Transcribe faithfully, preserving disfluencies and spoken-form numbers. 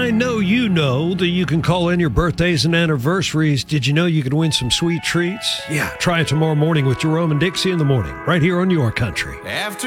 I know you know that you can call in your birthdays and anniversaries. Did you know you could win some sweet treats? Yeah, try it tomorrow morning with Jerome and Dixie in the morning, right here on Your Country. After